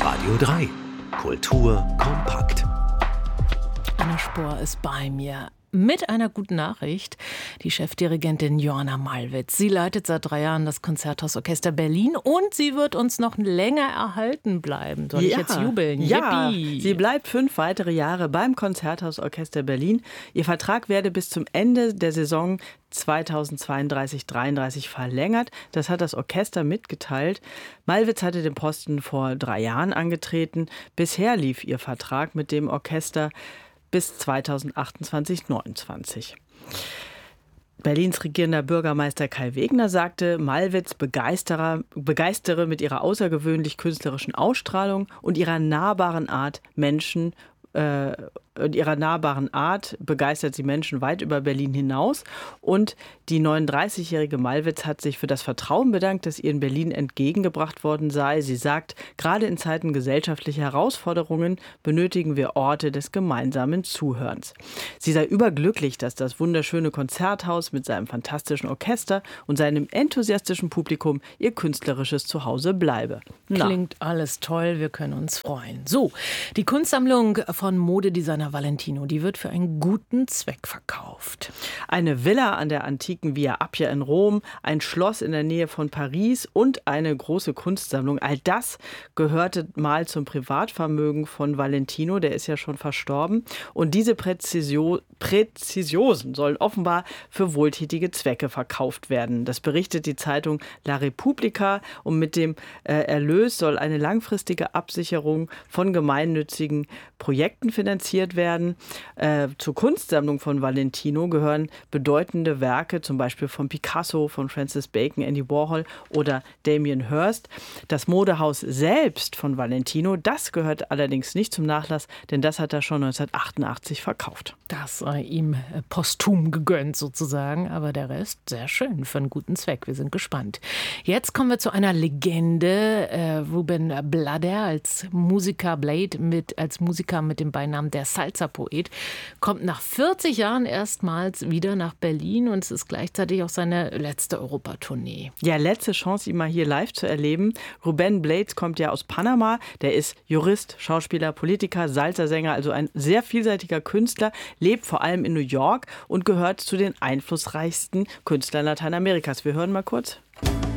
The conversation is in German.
Radio 3. Kultur kompakt. Anna Spohr ist bei mir. Mit einer guten Nachricht. Die Chefdirigentin Joanna Malwitz. Sie leitet seit 3 Jahren das Konzerthausorchester Berlin und sie wird uns noch länger erhalten bleiben. Soll ich jetzt jubeln? Ja, Yippie. sie bleibt 5 weitere Jahre beim Konzerthausorchester Berlin. Ihr Vertrag werde bis zum Ende der Saison 2032/33 verlängert. Das hat das Orchester mitgeteilt. Malwitz hatte den Posten vor 3 Jahren angetreten. Bisher lief ihr Vertrag mit dem Orchester bis 2028/29. Berlins regierender Bürgermeister Kai Wegner sagte, Malwitz begeistere mit ihrer außergewöhnlich künstlerischen Ausstrahlung und ihrer nahbaren Art begeistert sie Menschen weit über Berlin hinaus. Und die 39-jährige Malwitz hat sich für das Vertrauen bedankt, das ihr in Berlin entgegengebracht worden sei. Sie sagt, gerade in Zeiten gesellschaftlicher Herausforderungen benötigen wir Orte des gemeinsamen Zuhörens. Sie sei überglücklich, dass das wunderschöne Konzerthaus mit seinem fantastischen Orchester und seinem enthusiastischen Publikum ihr künstlerisches Zuhause bleibe. Klingt alles toll, wir können uns freuen. So, die Kunstsammlung von Modedesigner Valentino, die wird für einen guten Zweck verkauft. Eine Villa an der antiken Via Appia in Rom, ein Schloss in der Nähe von Paris und eine große Kunstsammlung. All das gehörte mal zum Privatvermögen von Valentino, der ist ja schon verstorben. Und diese Präzisiosen sollen offenbar für wohltätige Zwecke verkauft werden. Das berichtet die Zeitung La Repubblica. Und mit dem Erlös soll eine langfristige Absicherung von gemeinnützigen Projekten finanziert werden. Zur Kunstsammlung von Valentino gehören bedeutende Werke, zum Beispiel von Picasso, von Francis Bacon, Andy Warhol oder Damien Hirst. Das Modehaus selbst von Valentino, das gehört allerdings nicht zum Nachlass, denn das hat er schon 1988 verkauft. Das sei ihm posthum gegönnt sozusagen, aber der Rest sehr schön für einen guten Zweck. Wir sind gespannt. Jetzt kommen wir zu einer Legende. Ruben Blades als Musiker mit dem Beinamen der Salsa-Poet, kommt nach 40 Jahren erstmals wieder nach Berlin und es ist gleichzeitig auch seine letzte Europatournee. Ja, letzte Chance, ihn mal hier live zu erleben. Ruben Blades kommt ja aus Panama. Der ist Jurist, Schauspieler, Politiker, Salsa-Sänger, also ein sehr vielseitiger Künstler, lebt vor allem in New York und gehört zu den einflussreichsten Künstlern Lateinamerikas. Wir hören mal kurz.